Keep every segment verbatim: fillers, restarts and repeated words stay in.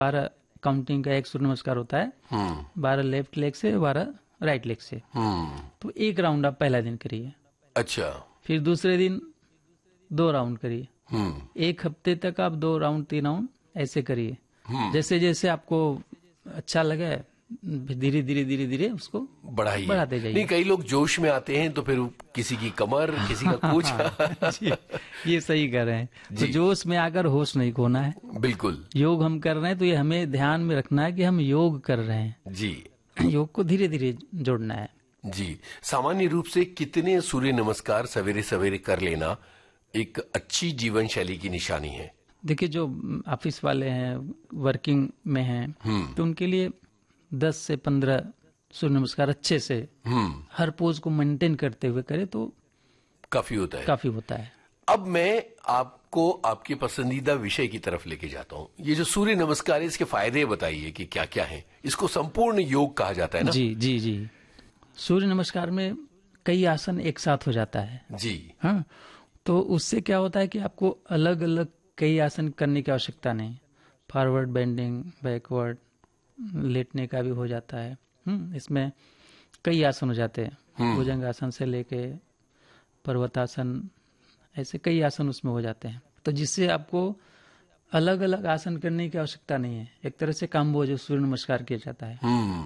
बारह काउंटिंग का एक सूर्य नमस्कार होता है, बारह लेफ्ट लेग से, बारह राइट लेग से। तो एक राउंड आप पहला दिन करिए। अच्छा। फिर दूसरे दिन दो राउंड करिए। एक हफ्ते तक आप दो राउंड तीन राउंड ऐसे करिए। जैसे जैसे आपको अच्छा लगे धीरे धीरे धीरे धीरे उसको बढ़ाइए, बढ़ाते जाइए। नहीं, कई लोग जोश में आते हैं तो फिर किसी की कमर, किसी का कुछ। जी, ये सही कर रहे हैं। तो जोश में आकर होश नहीं खोना है। बिल्कुल। योग हम कर रहे हैं तो ये हमें ध्यान में रखना है कि हम योग कर रहे हैं जी। योग को धीरे धीरे जोड़ना है जी। सामान्य रूप से कितने सूर्य नमस्कार सवेरे सवेरे कर लेना एक अच्छी जीवन शैली की निशानी है? देखिए, जो ऑफिस वाले हैं, वर्किंग में हैं, तो उनके लिए दस से पंद्रह सूर्य नमस्कार अच्छे से हर पोज को मेंटेन करते हुए करे तो काफी होता है। काफी होता है। अब मैं आपको आपके पसंदीदा विषय की तरफ लेके जाता हूँ। ये जो सूर्य नमस्कार है, इसके फायदे बताइए कि क्या क्या हैं। इसको संपूर्ण योग कहा जाता है ना? जी जी जी। सूर्य नमस्कार में कई आसन एक साथ हो जाता है जी। हाँ, तो उससे क्या होता है कि आपको अलग अलग कई आसन करने की आवश्यकता नहीं। फॉरवर्ड बेंडिंग, बैकवर्ड, लेटने का भी हो जाता है। हम्म इसमें कई आसन हो जाते हैं, भुजंग आसन से लेके पर्वतासन, ऐसे कई आसन उसमें हो जाते हैं। तो जिससे आपको अलग अलग आसन करने की आवश्यकता नहीं है। एक तरह से कॉम्बो जो सूर्य नमस्कार किया जाता है,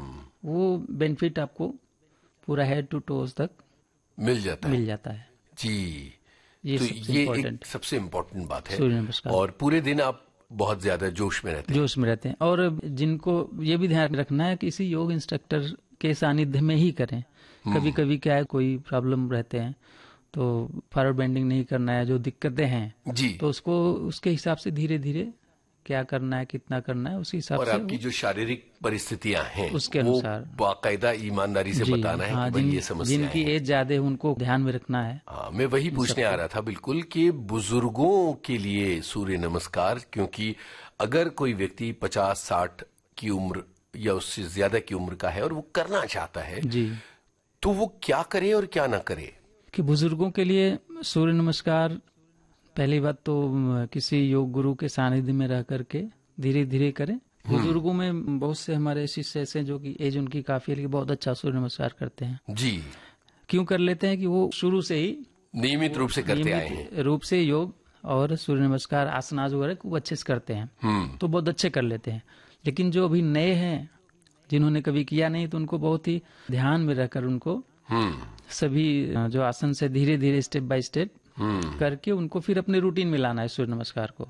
वो बेनिफिट आपको पूरा हेड टू टोज तक मिल जाता है मिल जाता है जी। ये तो सबसे ये इम्पोर्टेंट एक सबसे इम्पोर्टेंट बात है। सूर्य नमस्कार। और पूरे दिन आप बहुत ज्यादा जोश में रहते हैं। जोश में रहते हैं। और जिनको ये भी ध्यान रखना है कि किसी योग इंस्ट्रक्टर के सानिध्य में ही करें। कभी कभी क्या है, कोई प्रॉब्लम रहते हैं तो फॉरवर्ड बेंडिंग नहीं करना है, जो दिक्कतें हैं जी, तो उसको उसके हिसाब से धीरे धीरे क्या करना है, कितना करना है, उसी हिसाब से। और आपकी जो शारीरिक परिस्थितियां हैं उसके अनुसार बाकायदा ईमानदारी से बताना है हाँ, कि भाई जिन, ये समस्या जिनकी एज ज्यादा है उनको ध्यान में रखना है। हाँ, मैं वही पूछने आ रहा था बिल्कुल कि बुजुर्गों के लिए सूर्य नमस्कार, क्योंकि अगर कोई व्यक्ति पचास साठ की उम्र या उससे ज्यादा की उम्र का है और वो करना चाहता है जी, तो वो क्या करे और क्या ना करे? कि बुजुर्गों के लिए सूर्य नमस्कार पहली बात तो किसी योग गुरु के सानिध्य में रह करके धीरे धीरे करें। बुजुर्गों में बहुत से हमारे शिष्य ऐसे जो कि एज उनकी काफी है, बहुत अच्छा सूर्य नमस्कार करते हैं जी। क्यों कर लेते हैं कि वो शुरू से ही नियमित रूप से करते आए हैं, रूप से योग और सूर्य नमस्कार आसनाज वगैरह खूब अच्छे से करते हैं, तो बहुत अच्छे कर लेते हैं। लेकिन जो अभी नए हैं, जिन्होंने कभी किया नहीं, तो उनको बहुत ही ध्यान में रहकर उनको सभी जो आसन से धीरे धीरे स्टेप बाय स्टेप करके उनको फिर अपने रूटीन में लाना है सूर्य नमस्कार को।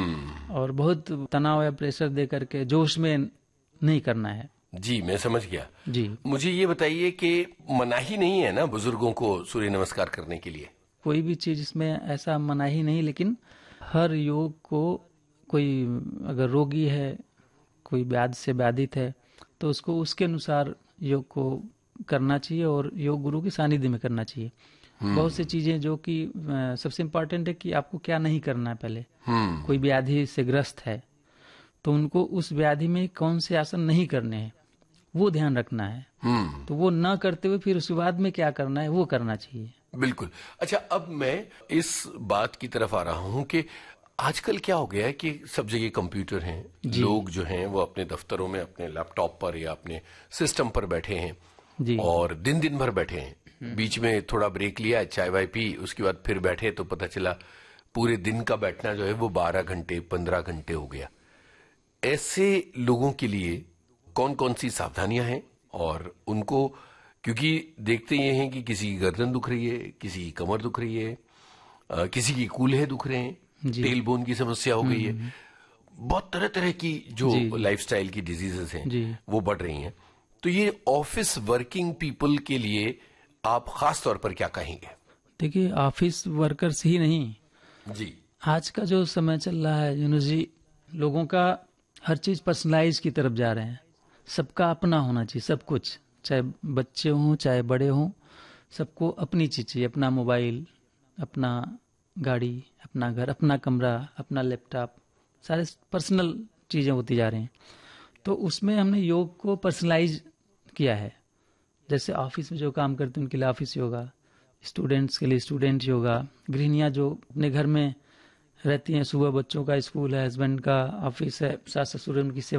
और बहुत तनाव या प्रेशर दे करके जोश में नहीं करना है। जी, मैं समझ गया जी। मुझे ये बताइए कि मनाही नहीं है ना बुजुर्गों को सूर्य नमस्कार करने के लिए? कोई भी चीज इसमें ऐसा मनाही नहीं, लेकिन हर योग को कोई अगर रोगी है, कोई व्याधि से बाधित है, तो उसको उसके अनुसार योग को करना चाहिए और योग गुरु के सानिध्य में करना चाहिए। बहुत सी चीजें जो कि सबसे इम्पोर्टेंट है कि आपको क्या नहीं करना है। पहले कोई व्याधि से ग्रस्त है तो उनको उस व्याधि में कौन से आसन नहीं करने हैं वो ध्यान रखना है, तो वो ना करते हुए फिर उसके बाद में क्या करना है वो करना चाहिए। बिल्कुल। अच्छा, अब मैं इस बात की तरफ आ रहा हूं कि आजकल क्या हो गया है कि सब जगह कंप्यूटर हैं, लोग जो हैं वो अपने दफ्तरों में अपने लैपटॉप पर या अपने सिस्टम पर बैठे हैं जी। और दिन दिन भर बैठे हैं। बीच में थोड़ा ब्रेक लिया, चाय वाय पी, उसके बाद फिर बैठे तो पता चला पूरे दिन का बैठना जो है वो बारह घंटे पंद्रह घंटे हो गया। ऐसे लोगों के लिए कौन कौन सी सावधानियां हैं? और उनको, क्योंकि देखते ये हैं कि किसी की गर्दन दुख रही है, किसी की कमर दुख रही है, आ, किसी की कूल्हे दुख रहे हैं, टेल बोन की समस्या हो गई है, बहुत तरह तरह की जो लाइफस्टाइल की डिजीजेस हैं वो बढ़ रही हैं। तो ये ऑफिस वर्किंग पीपल के लिए आप खास तौर पर क्या कहेंगे? देखिए, ऑफिस वर्कर्स ही नहीं जी, आज का जो समय चल रहा है यूनुस जी, लोगों का हर चीज पर्सनलाइज की तरफ जा रहे हैं। सबका अपना होना चाहिए, सब कुछ, चाहे बच्चे हों चाहे बड़े हों, सबको अपनी चीज चाहिए। अपना मोबाइल, अपना गाड़ी, अपना घर, अपना कमरा, अपना लैपटॉप, सारे पर्सनल चीजें होती जा रही हैं। तो उसमें हमने योग को पर्सनलाइज किया है। जैसे ऑफिस में जो काम करते हैं उनके लिए ऑफिस योगा, स्टूडेंट्स के लिए स्टूडेंट योगा, गृहिणियां जो अपने घर में रहती हैं। सुबह बच्चों का स्कूल है, हस्बैंड का ऑफिस है, सास ससुर उनकी सेवा